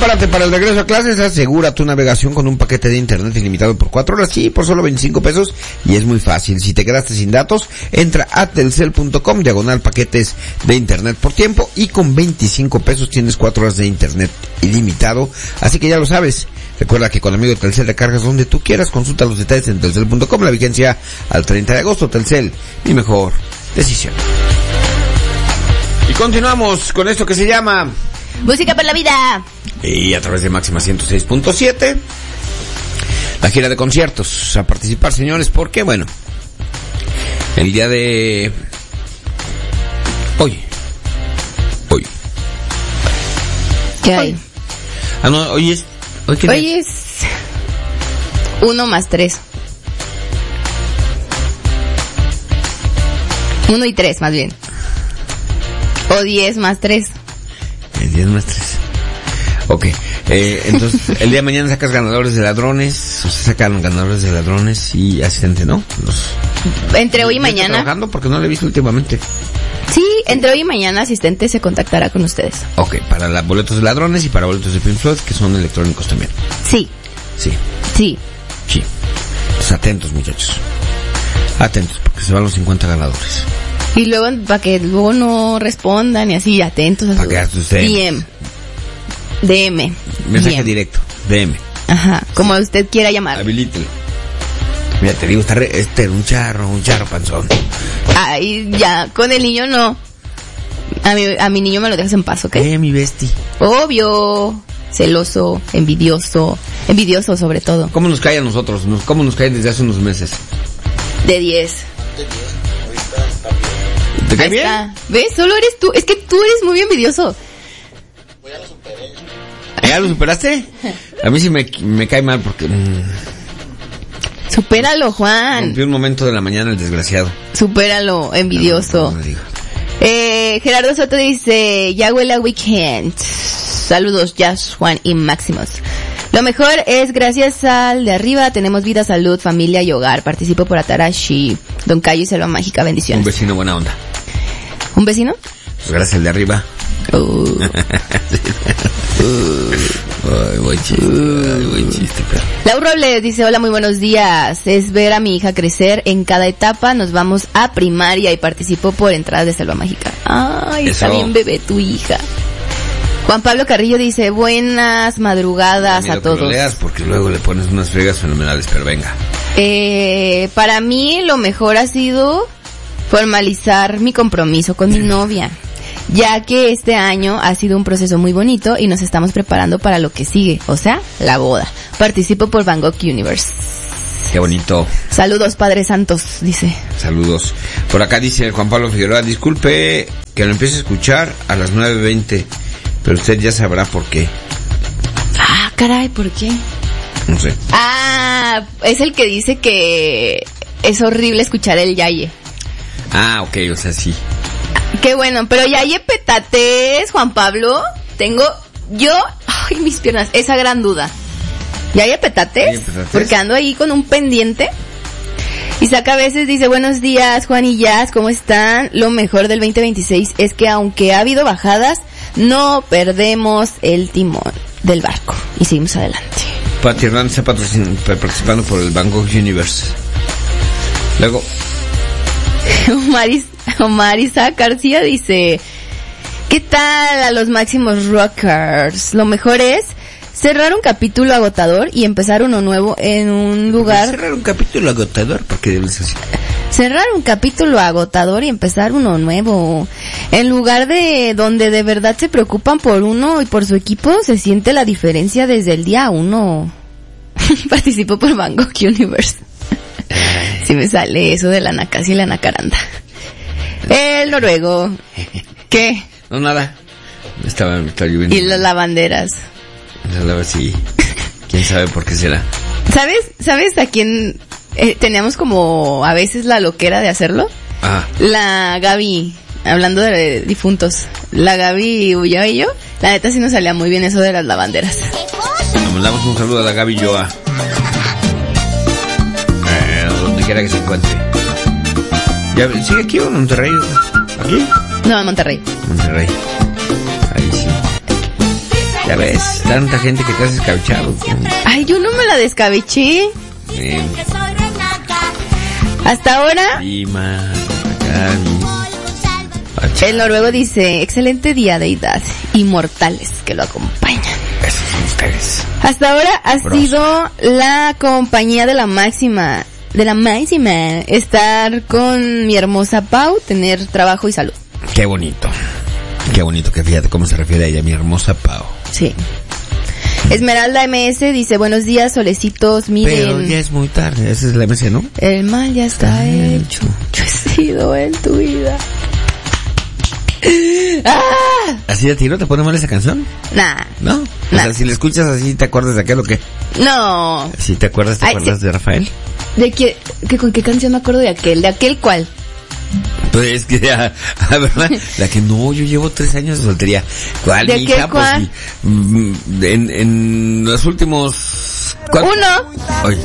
Prepárate para el regreso a clases, asegura tu navegación con un paquete de internet ilimitado por 4 horas, sí, por solo 25 pesos, y es muy fácil. Si te quedaste sin datos, entra a telcel.com/paquetes de internet por tiempo, y con 25 pesos tienes 4 horas de internet ilimitado, así que ya lo sabes. Recuerda que con amigo de Telcel recargas donde tú quieras, consulta los detalles en telcel.com, la vigencia al 30 de agosto, Telcel, mi mejor decisión. Y continuamos con esto que se llama Música por la Vida. Y a través de Máxima 106.7, la gira de conciertos. A participar, señores, porque, bueno, el día de hoy. ¿Qué hay? Ah, no, hoy es 1 más 3. 1 y 3, más bien. O 10 más 3. 10 más 3. Ok. Entonces, el día de mañana sacas ganadores de ladrones. O se sacan ganadores de ladrones y asistente, ¿no? Entre hoy y mañana. ¿Está trabajando? Porque no lo he visto últimamente. Sí, entre hoy y mañana asistente se contactará con ustedes. Ok, para los boletos de ladrones y para boletos de Pink Floyd, que son electrónicos también. Sí. Pues atentos, muchachos. Atentos, porque se van los 50 ganadores. Y luego, para que luego no respondan y así, atentos a sus DM. Mensaje directo, DM. Ajá, como usted quiera llamar. Habilítelo. Mira, te digo, está un charro panzón. Ay, ya, con el niño no. A mi niño me lo dejas en paz, ¿ok? Mi bestie. Obvio. Celoso, envidioso sobre todo. ¿Cómo nos cae a nosotros? ¿Cómo nos cae desde hace unos meses? De 10. ¿Te cae bien? Está. ¿Ves? Solo eres tú. Es que tú eres muy envidioso. Ya lo superé. ¿Ya lo superaste? A mí sí me cae mal porque... Supéralo, Juan. Rompió un momento de la mañana el desgraciado. Supéralo, envidioso. No digo. Gerardo Soto dice, ya huele a weekend. Saludos, Jazz, Juan y Máximos. Lo mejor es gracias al de arriba, tenemos vida, salud, familia y hogar. Participo por Atarashi, Don Cayo y Selva Mágica, bendiciones. Un vecino buena onda. ¿Un vecino? Pues gracias al de arriba. Buen chiste, pero... Laura Robles dice, hola, muy buenos días. Es ver a mi hija crecer en cada etapa. Nos vamos a primaria y participo por entradas de Selva Mágica. Ay, está bien, bebé, tu hija. Juan Pablo Carrillo dice, buenas madrugadas a todos. No lo leas porque luego le pones unas fregas fenomenales, pero venga. Para mí lo mejor ha sido formalizar mi compromiso con mi novia, ya que este año ha sido un proceso muy bonito y nos estamos preparando para lo que sigue, o sea, la boda. Participo por Van Gogh Universe. Qué bonito. Saludos, Padre Santos, dice. Saludos. Por acá dice Juan Pablo Figueroa, disculpe que lo empiece a escuchar a las 9:20, pero usted ya sabrá por qué. Ah, caray, ¿por qué? No sé. Ah, es el que dice que es horrible escuchar el yaye. Ah, ok, o sea, sí. Qué bueno, pero yaye petates, Juan Pablo. Tengo yo, ay, mis piernas, esa gran duda. ¿Yaye petates? Porque ando ahí con un pendiente. Isaac a veces dice, buenos días, Juan y Jazz, ¿cómo están? Lo mejor del 2026 es que aunque ha habido bajadas, no perdemos el timón del barco y seguimos adelante. Pati Hernández está participando por el Van Gogh Universe. Luego Omar Isaac García dice, ¿qué tal a los máximos rockers? Lo mejor es cerrar un capítulo agotador y empezar uno nuevo en un lugar... ¿Cerrar un capítulo agotador? ¿Por qué dices así? Cerrar un capítulo agotador y empezar uno nuevo. En lugar de donde de verdad se preocupan por uno y por su equipo, se siente la diferencia desde el día 1. Participo por Van Gogh Universe. Si me sale eso de la Nakasi y la Nacaranda. El noruego. ¿Qué? No, nada. Estaba lloviendo. Y las lavanderas. Sí. ¿Quién sabe por qué será? ¿Sabes a quién teníamos como a veces la loquera de hacerlo? Ah. La Gaby, hablando de difuntos. La Gaby Ulloa, la neta sí nos salía muy bien eso de las lavanderas. Le mandamos un saludo a la Gaby Ulloa. Donde quiera que se encuentre. ¿Ya sigue aquí o en Monterrey? ¿Aquí? No, en Monterrey. Monterrey. Ahí sí. Ya ves, tanta gente que te has escabechado. Ay, yo no me la descabeché. Hasta ahora. El noruego dice, excelente día, deidad, inmortales que lo acompañan. Esos son ustedes. Hasta ahora ha sido la compañía de la máxima, estar con mi hermosa Pau, tener trabajo y salud. Qué bonito que fíjate cómo se refiere a ella, mi hermosa Pau. Sí. Esmeralda MS dice, buenos días, solecitos, miren. Pero ya es muy tarde, esa es la MS, ¿no? El mal ya está hecho. Yo he sido en tu vida. ¡Ah! ¿Así de tiro te pone mal esa canción? Nah. ¿No? O sea, si la escuchas así, ¿te acuerdas de aquel o qué? No. ¿Si te acuerdas, sí. de Rafael? ¿De qué? ¿Con qué canción me acuerdo de aquel? ¿De aquel cuál? Pues es que, ¿verdad? La que no, yo llevo 3 años de soltería. ¿Cuál, ¿De hija? qué, cuál? Pues, en los últimos... ¿Uno? Oye,